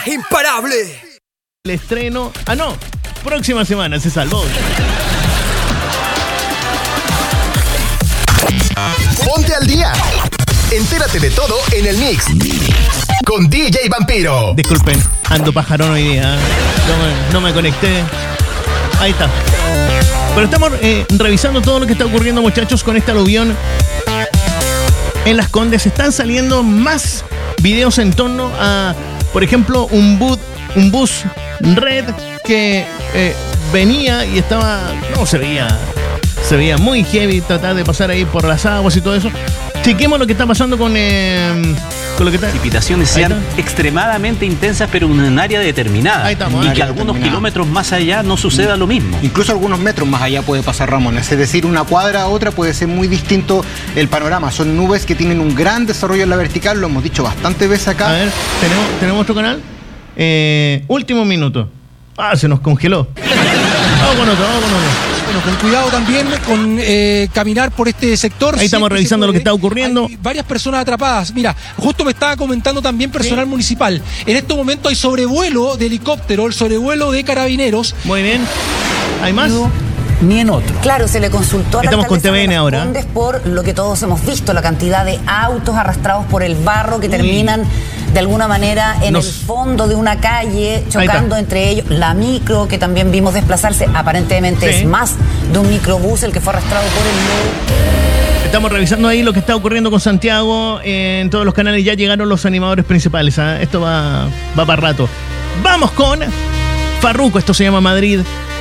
más imparable. El estreno... próxima semana se salvó. Ponte al día. Entérate de todo en el Mix. Con DJ Vampiro. Disculpen, ando pajarón hoy día. No me conecté. Ahí está. Pero estamos revisando todo lo que está ocurriendo, muchachos, con este aluvión en Las Condes. Están saliendo más videos en torno a, por ejemplo, un bus red que venía y estaba... se veía muy heavy tratar de pasar ahí por las aguas y todo eso. Chequemos lo que está pasando con lo que está... Precipitaciones sean extremadamente intensas, pero en un área determinada. Ahí estamos, y que algunos kilómetros más allá no suceda lo mismo. Incluso algunos metros más allá puede pasar, Ramón. Es decir, una cuadra a otra puede ser muy distinto el panorama. Son nubes que tienen un gran desarrollo en la vertical, lo hemos dicho bastantes veces acá. A ver, ¿tenemos otro canal? Último minuto. Se nos congeló. Vamos con otro. Bueno, con cuidado también con caminar por este sector. Ahí estamos revisando lo que está ocurriendo. Hay varias personas atrapadas. Mira, justo me estaba comentando también personal municipal. En estos momentos hay sobrevuelo de helicóptero, el sobrevuelo de carabineros. Muy bien. ¿Hay más? Ni en otro. Claro, se le consultó a la Estamos con alcaldesa TVN de Las ahora. Condes por lo que todos hemos visto, la cantidad de autos arrastrados por el barro que terminan de alguna manera en el fondo de una calle, chocando entre ellos. La micro que también vimos desplazarse, aparentemente es más de un microbús el que fue arrastrado por el lodo. Estamos revisando ahí lo que está ocurriendo con Santiago. En todos los canales ya llegaron los animadores principales. Esto va para rato. Vamos con Farruko, esto se llama Madrid.